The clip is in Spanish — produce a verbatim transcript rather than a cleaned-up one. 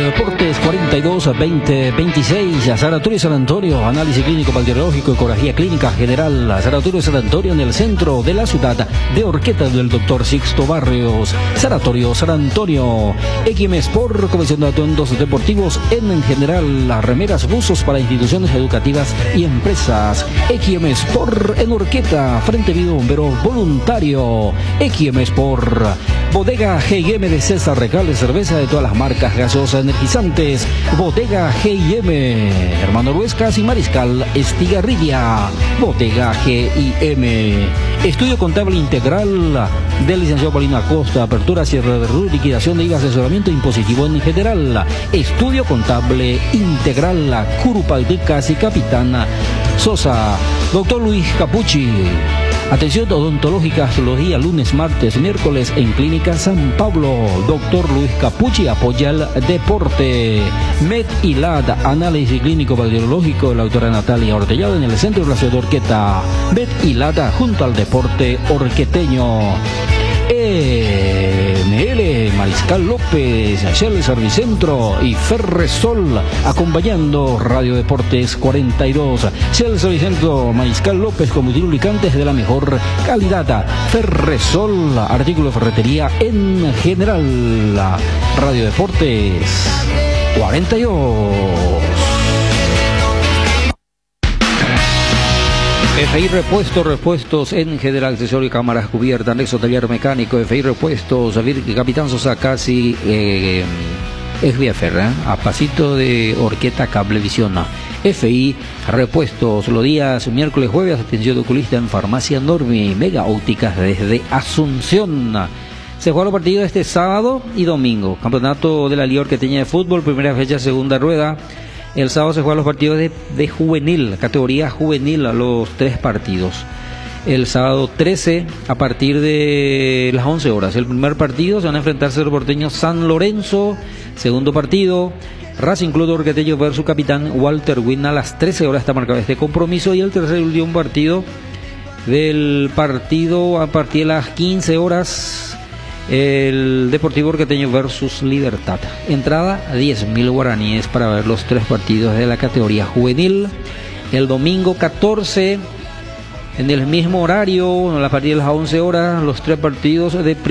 Deportes cuarenta y dos a veinte veintiséis. Sanatorio San Antonio, análisis clínico, bacteriológico, ecografía clínica general. Sanatorio San Antonio en el centro de la ciudad de Orqueta del doctor Sixto Barrios. Sanatorio San Antonio. X M Sport, colección de atuendos deportivos en general, las remeras, buzos para instituciones educativas y empresas. X M Sport en Orqueta, Frente Vivo Bombero Voluntario. X M Sport. Bodega G y M de César Recalde, cerveza de todas las marcas, gaseosas, energizantes. Bodega G y M, Hermano Ruescas y Mariscal Estigarribia. Bodega G y M. Estudio contable integral del licenciado Paulino Acosta. Apertura, cierre de R U, liquidación de I V A, asesoramiento impositivo en general. Estudio contable integral, Curupaldicas y Capitán Sosa. Doctor Luis Capucci. Atención odontológica los días lunes, martes, miércoles en Clínica San Pablo. Doctor Luis Capucci apoya el deporte. Med y L A D, análisis clínico bacteriológico de la doctora Natalia Ortellado en el centro de la ciudad de Orqueta. Med y L A D junto al deporte orqueteño. M L Mariscal López, Shell Servicentro y Ferresol acompañando Radio Deportes cuarenta y dos. Shell Servicentro, Mariscal López, combustible lubricantes de la mejor calidad. Ferresol, artículos de ferretería en general. Radio Deportes cuarenta y dos. F I Repuestos, repuestos en general, accesorio, cámaras cubiertas, anexo taller mecánico. F I Repuestos, Capitán Sosa, casi eh, es vía ferra, a pasito de Orqueta Cablevisión. F I Repuestos, los días miércoles, jueves, atención de oculista en Farmacia Normi, Mega Ópticas desde Asunción. Se juega los partidos este sábado y domingo. Campeonato de la Liga Orqueteña de Fútbol, primera fecha, segunda rueda. El sábado se juegan los partidos de, de juvenil, categoría juvenil, a los tres partidos. El sábado trece, a partir de las once horas. El primer partido se van a enfrentar Cerro Porteño San Lorenzo. Segundo partido, Racing Club de Orqueteño versus Capitán Walter Wynn. A las trece horas está marcado este compromiso. Y el tercer y último partido del partido a partir de las quince horas. El Deportivo Orqueteño versus Libertad. Entrada diez mil guaraníes para ver los tres partidos de la categoría juvenil. El domingo catorce, en el mismo horario, a partir de las once horas, los tres partidos de